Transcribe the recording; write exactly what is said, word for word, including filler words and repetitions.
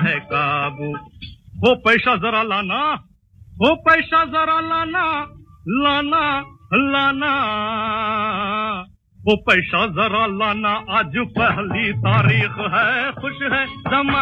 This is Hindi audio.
है काबू। वो पैसा जरा लाना, वो पैसा जरा लाना, लाना लाना, वो पैसा जरा लाना, आज पहली तारीख है, खुश है जमा।